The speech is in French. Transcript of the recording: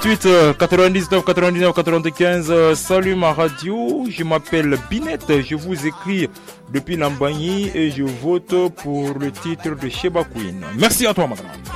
Suite 99 99 95. Salut ma radio, je m'appelle Binette, je vous écris depuis Lambagny et je vote pour le titre de Sheba Queen. Merci à toi ma grande.